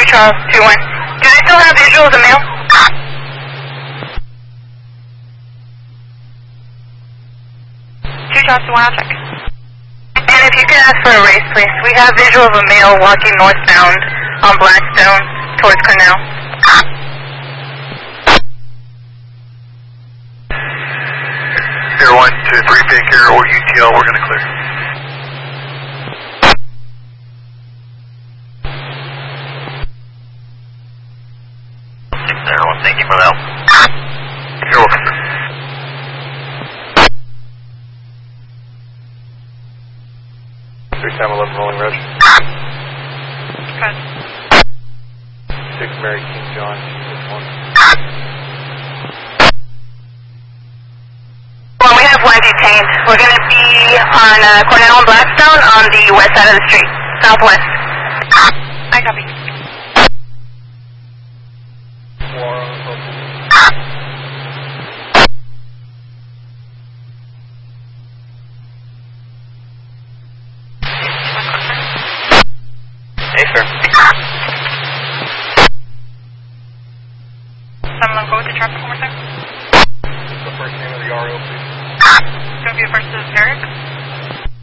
Charles 2-1. Do they still have visual of the male? 2 Charles 2-1, I'll check. And if you could ask for a race, please. We have visual of a male walking northbound on Blackstone towards Cornell. 1, 2, 3, pick here or UTL, we're going to clear. Everyone, thank you for the help. You're welcome, sir. Time 11 rolling Reg. Good. 6 Mary King John, 1. Well, we have one detained. We're going to be on Cornell and Blackstone on the west side of the street, southwest. I copy. Hey, sir. Someone go with the traffic one more time. The first name of the RO, please. It's going to be the first of Eric.